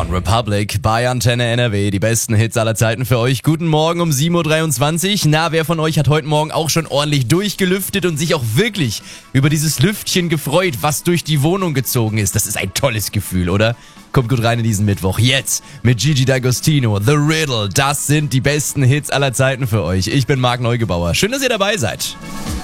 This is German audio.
One Republic bei Antenne NRW. Die besten Hits aller Zeiten für euch. Guten Morgen um 7.23 Uhr. Na, wer von euch hat heute Morgen auch schon ordentlich durchgelüftet und sich auch wirklich über dieses Lüftchen gefreut, was durch die Wohnung gezogen ist? Das ist ein tolles Gefühl, oder? Kommt gut rein in diesen Mittwoch. Jetzt mit Gigi D'Agostino, The Riddle. Das sind die besten Hits aller Zeiten für euch. Ich bin Marc Neugebauer. Schön, dass ihr dabei seid.